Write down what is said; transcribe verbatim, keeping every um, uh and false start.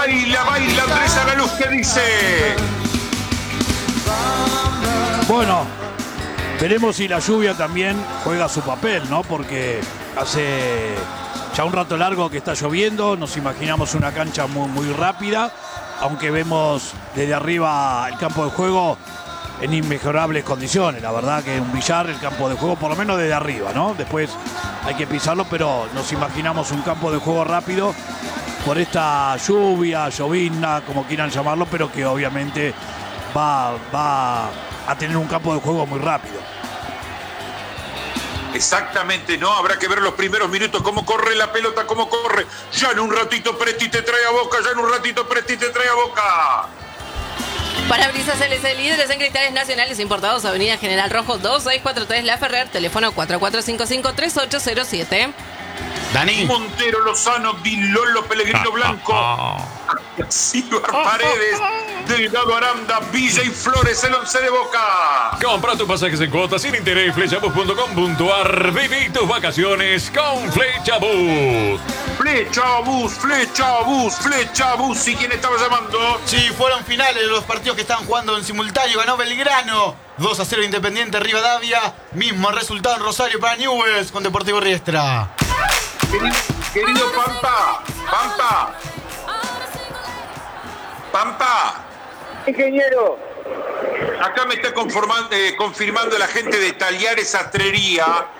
baila, baila Andrés Agaluz, ¿qué dice? Bueno, veremos si la lluvia también juega su papel, ¿no? Porque hace ya un rato largo que está lloviendo, nos imaginamos una cancha muy, muy rápida, aunque vemos desde arriba el campo de juego en inmejorables condiciones. La verdad que un billar, el campo de juego, por lo menos desde arriba, ¿no? Después hay que pisarlo, pero nos imaginamos un campo de juego rápido por esta lluvia, llovizna, como quieran llamarlo, pero que obviamente va, va a tener un campo de juego muy rápido. Exactamente, ¿no? Habrá que ver los primeros minutos, cómo corre la pelota, cómo corre. Ya en un ratito Presti te trae a Boca, ya en un ratito Presti te trae a Boca. Parabrisas L C, líderes en cristales nacionales importados, Avenida General Rojo dos seis cuatro tres La Ferrer, teléfono cuatro cuatro cinco cinco tres ocho cero siete. Dani. Montero, Lozano, Di Lolo, Pellegrino Blanco, Silvar Paredes, Delgado Aranda, Villa y Flores, el once de Boca. Compra tus pasajes en cuotas sin interés, flechabus punto com punto ar. Viví tus vacaciones con Flechabus. Flechabus, Flechabus, Flechabus. ¿Y quién estaba llamando? Sí, fueron finales de los partidos que estaban jugando en simultáneo. Ganó Belgrano dos a cero Independiente Rivadavia. Mismo resultado en Rosario para Newell's con Deportivo Riestra. Querido, querido Pampa, Pampa, Pampa. Ingeniero. Acá me está conformando, eh, confirmando la gente de Talliares Sastrería